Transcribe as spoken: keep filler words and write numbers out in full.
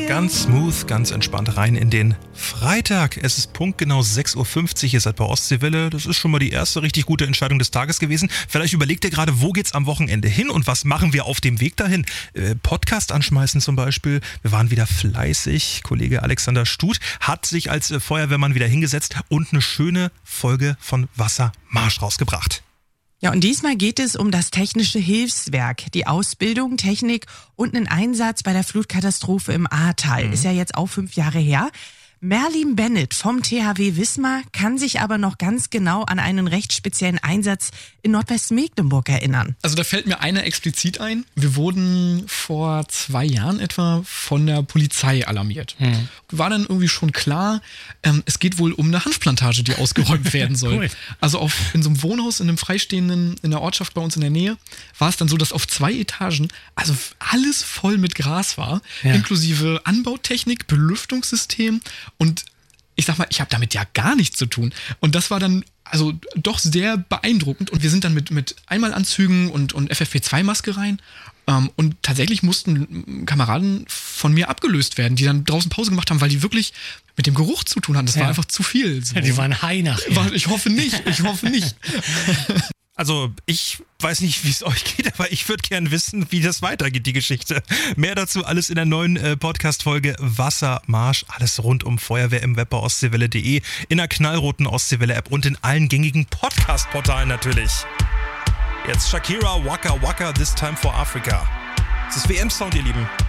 Ganz smooth, ganz entspannt rein in den Freitag. Es ist punktgenau sechs Uhr fünfzig, ihr seid bei Ostseewelle. Das ist schon mal die erste richtig gute Entscheidung des Tages gewesen. Vielleicht überlegt ihr gerade, wo geht's am Wochenende hin und was machen wir auf dem Weg dahin? Äh, Podcast anschmeißen zum Beispiel. Wir waren wieder fleißig. Kollege Alexander Stut hat sich als äh, Feuerwehrmann wieder hingesetzt und eine schöne Folge von Wassermarsch rausgebracht. Ja, und diesmal geht es um das Technische Hilfswerk, die Ausbildung, Technik und einen Einsatz bei der Flutkatastrophe im Ahrtal. Mhm. Ist ja jetzt auch fünf Jahre her. Merlin Bennett vom T H W Wismar kann sich aber noch ganz genau an einen recht speziellen Einsatz in Nordwestmecklenburg erinnern. Also da fällt mir einer explizit ein. Wir wurden vor zwei Jahren etwa von der Polizei alarmiert. Hm. War dann irgendwie schon klar, ähm, es geht wohl um eine Hanfplantage, die ausgeräumt werden soll. Cool. Also auf, in so einem Wohnhaus, in einem freistehenden, in der Ortschaft bei uns in der Nähe, war es dann so, dass auf zwei Etagen also alles voll mit Gras war, ja. Inklusive Anbautechnik, Belüftungssystem. Und ich sag mal, ich habe damit ja gar nichts zu tun. Und das war dann also doch sehr beeindruckend. Und wir sind dann mit, mit Einmalanzügen und, und F F P zwei Maske rein. Ähm, und tatsächlich mussten Kameraden von mir abgelöst werden, die dann draußen Pause gemacht haben, weil die wirklich mit dem Geruch zu tun hatten. Das ja. war einfach zu viel. So. Ja, die waren high nachher. Ich hoffe nicht, ich hoffe nicht. Also ich weiß nicht, wie es euch geht, aber ich würde gern wissen, wie das weitergeht, die Geschichte. Mehr dazu alles in der neuen äh, Podcast-Folge Wassermarsch. Alles rund um Feuerwehr im Web bei ostseewelle punkt de, in der knallroten Ostseewelle-App und in allen gängigen Podcast-Portalen natürlich. Jetzt Shakira, Waka Waka, This Time for Africa. Das ist W M-Sound, ihr Lieben.